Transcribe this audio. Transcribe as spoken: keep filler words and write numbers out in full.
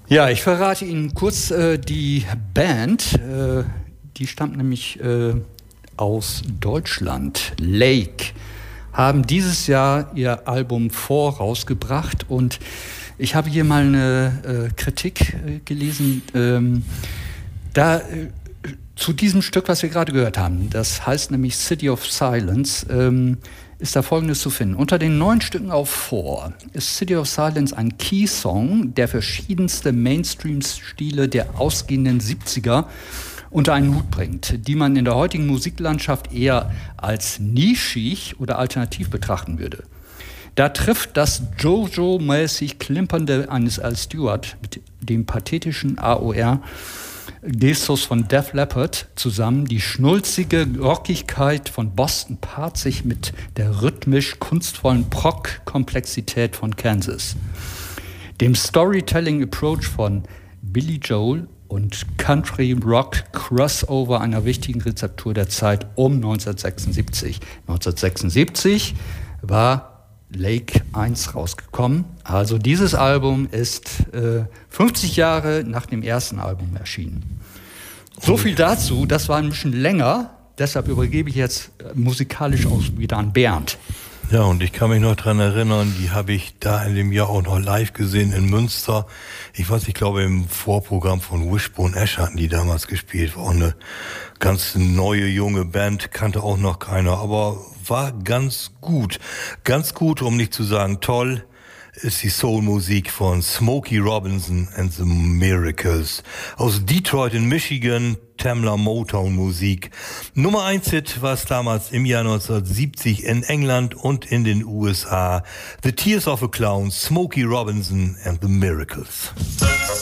Ja, ich verrate Ihnen kurz äh, die Band. Äh, die stammt nämlich äh, aus Deutschland. Lake haben dieses Jahr ihr Album Four rausgebracht und ich habe hier mal eine äh, Kritik äh, gelesen. Ähm, da äh, zu diesem Stück, was wir gerade gehört haben, das heißt nämlich City of Silence, ähm, ist da Folgendes zu finden. Unter den neun Stücken auf Four ist City of Silence ein Key-Song, der verschiedenste Mainstream-Stile der ausgehenden siebziger unter einen Hut bringt, die man in der heutigen Musiklandschaft eher als nischig oder alternativ betrachten würde. Da trifft das Jojo-mäßig Klimpernde eines Al Stewart mit dem pathetischen A O R Gestus von Def Leppard zusammen, die schnulzige Rockigkeit von Boston paart sich mit der rhythmisch kunstvollen Prog-Komplexität von Kansas, dem Storytelling-Approach von Billy Joel und Country-Rock-Crossover einer wichtigen Rezeptur der Zeit um neunzehnhundertsechsundsiebzig. neunzehnhundertsechsundsiebzig war Lake eins rausgekommen. Also dieses Album ist äh, fünfzig Jahre nach dem ersten Album erschienen. So viel dazu, das war ein bisschen länger, deshalb übergebe ich jetzt äh, musikalisch auch wieder an Bernd. Ja, und ich kann mich noch dran erinnern, die habe ich da in dem Jahr auch noch live gesehen in Münster. Ich weiß, ich glaube im Vorprogramm von Wishbone Ash hatten die damals gespielt. War auch eine ganz neue, junge Band, kannte auch noch keiner, aber war ganz gut. Ganz gut, um nicht zu sagen toll, ist die Soul-Musik von Smokey Robinson and the Miracles. Aus Detroit in Michigan, Tamla Motown-Musik. Nummer eins Hit war es damals im Jahr neunzehnhundertsiebzig in England und in den U S A. The Tears of a Clown, Smokey Robinson and the Miracles.